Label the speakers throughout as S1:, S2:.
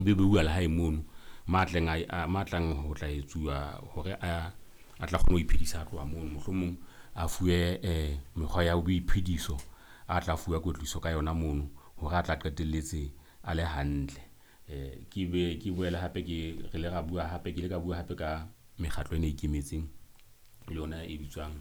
S1: be bua la hae mono matlang ho tla etsuwa hore a tla kgona ho iphedisa tloa mono mohlomong a fuwe mekgwa ya boiphediso a tla fuwa kwetliso ka yona mono hore a tla qetelletse a le hantle. Ke boela hape ke re le ga bua hape ke le ka bua hape ka mekgatlo ena e ikemetseng le yona e bitswang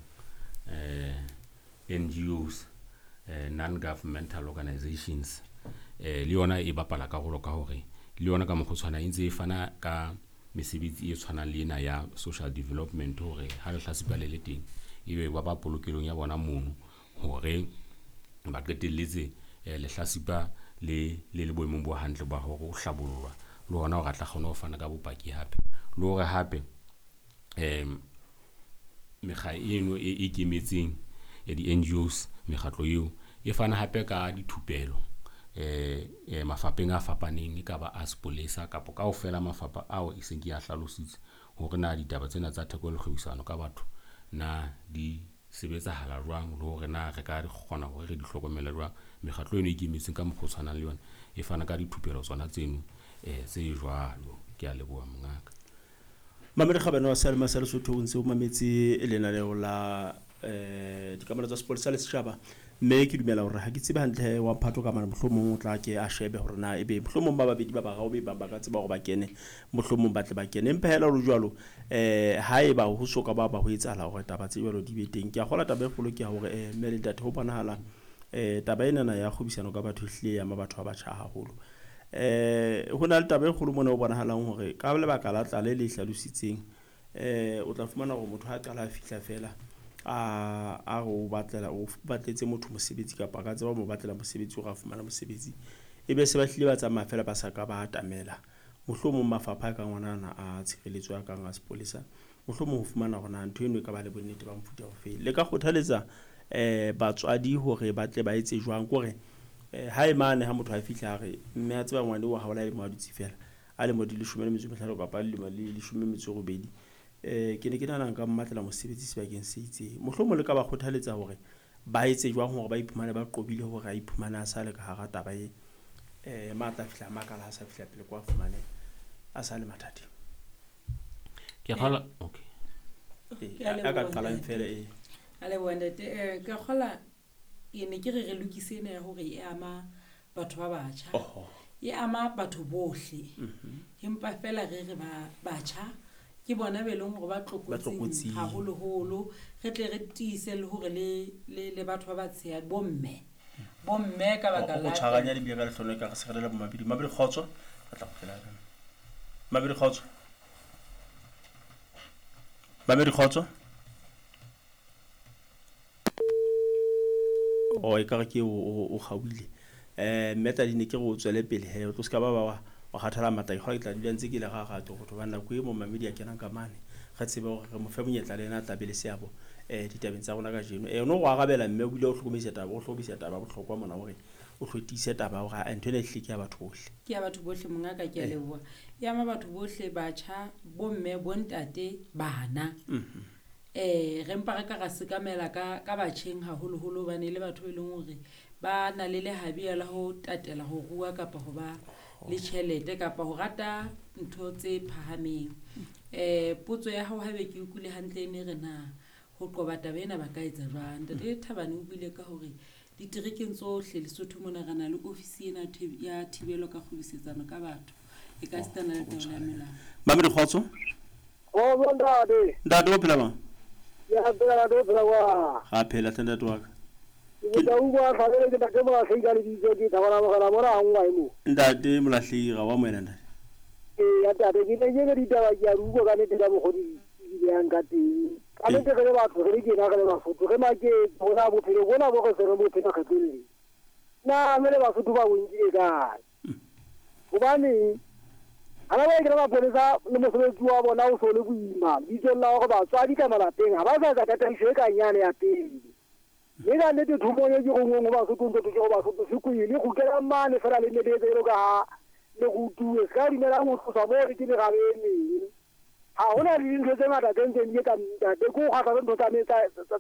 S1: NGOs, non-governmental organizations. Le yona e bapala karolo ka hore le yona ka mokgotshwana e ntse e fana ka mesebetsi e tshwanang le ena ya social development hore ha le hlasipa le teng ebe ba polokelong ya bona mono hore ba qetelletse le hlasipa le boemong bo hantle ba hore o hlabollwa le hona hore a tla kgona ho fana ka bopaki hape le hore hape mekga eno e ikemetseng ya di-NGOs mekgatlo eo e fana hape ka dithupelo mafapheng a fapaneng ka ba a sepolesa kapo kaofela mafapha ao e seng ke a hlalositse hore na ditaba tsena tsa theko le kgwebisano ka batho na di sebetsahala jwang le hore na re ka di kgona hore re di hlokomele jwang. Mekgatlo eno e ikemetseng ka mokgotshwana le yona e fana ka dithupelo tsona tseno tse jwalo. Ke a leboha mongaka.
S2: Mamedi Kgabane wa Selma sa Lesotho o ntse o mametse lenaneo la dikamano tsa sepolesa le setjhaba mme ke dumela hore ha ke tsebe hantle wa Phato ka mana mohlomong o tla ke a shebe hore na ebe mohlomong ba babedi ba barao be ba ka tseba hore ba kene mohlomong ba tle ba kene empa hela lo jwalo ha eba ho soka ba ho etsahala hore taba tse jwalo di be teng ke a gola taba e kgolo ke hore mme le data ho bonahala taba ena na ya kgobisano ka batho hlile ya batho ba batjha haholo ho na le taba e kgolo mona o bonahalang hore ka lebaka la tla le hlalositseng o tla fumana hore motho ha qala a fihla fela a go batletse motho mosebetsi kapa ka tseba mo batlela mosebetsi o ga fumana mosebetsi ebe se ba hlile ba tsamaya fela ba sa ka ba atamela mohlomong mafapha ka ngwanana a tshireletso ya kang a sepolesa mohlomong ho fumana hore na ntho eno e ka ba le bonnete ba mfuta ho fela le ka kgothaletsa batswadi hore ba tle ba etse jwang gore ha e mane ha motho a fihla re mme a tseba ngwane wa haola le mo a dutse fela a le mo di 15 kapa le 18 ke ne ke nana nka mmatlela mosebetsi sebakeng se itseng mohlomong le ka ba kgothaletsa hore ba etse jwang hore ba iphumane ba qobile hore a iphumane a sa le ka hara taba e matla fihla makala ha sa fihla pele kwa fumane a sa le mathateng
S1: ke khala okay
S2: a ka qala fela
S3: a le wondete ke khala e ne ke re lokise ena ya hore e ama batho ba batjha e ama batho bohle empa fela re ba batjha ke bona be leng hore ba tlokotsi haholo re tle re tiise le hore le batho ba batsheya bomme ka baka la
S2: go tshwaranya le bega le hlone ka se gela mabedi khotso ba tla go fela mabedi khotso e ka ke o gawile meta di ne ke go tswele pele he o tlo ska ba wa kgathala mata go tla di ntse ke le ga gato go bana go e mo mamedi ya kenang ka mane ga tsebe gore re mo fe monyetla le ena tla bele seabo ditabeng tsa rona ka jeno no go agabela mme o bile o tlhokomisa taba bohlokwa mona hore o hlotise taba hore a ntwe le hlike ya batho bohle
S3: ke ya batho bohle mongaka ke a leboa ya ma batho bohle batjha bomme bontate bana re mpa re ka ga sekamela ka batjheng haholo bane le batho e leng hore ba na le lehabia la ho tatela ho rua kapa ho ba le tjhelete kapa ho rata ntho tse phahameng potso ya hao habe ke ukule hantle ne re na ho qoba taba ena ba ka etsa jwang ntate Thabane o bile ka hore diterekeng tsohle Lesotho mona rena le ofisi ena ya thibelo ka kgobisetsano ka batho e ka stana le taolo ya melao
S2: mamedi khotso ndade o phela ma
S4: ya phela do phela wa
S2: ha phela tendatu wa ka
S4: ke tla uwa khabele ke tla mo ga ile di di tabana mogala mora ngwa imo
S2: ndade molahli ga wa moena ndade
S4: ya tate ke ne di taba ya rugo ka ne tla mo godi ya ngati ka ne ke le batho re ke na ka le bafutu ge ma ke bona bophelo bona bo go se re mo phela khatile na me le bafutu ba wengile ka ubani ana ba ke ba polisa le mosebetsi wa bona o so le buima di tsela go ba tswa di ka malapeng ha ba sa ka tata ishe ka nyane ya pele le ga le dithumonye di go ngwe ba se tunto go ba se se ku ile go kela mane fela le ne le le ka le go tuwe ka di mera mo tsa mo ke le ga bene ha ona le ntse tse ngata tse ntse di ka nta de go ga ka ntse tsa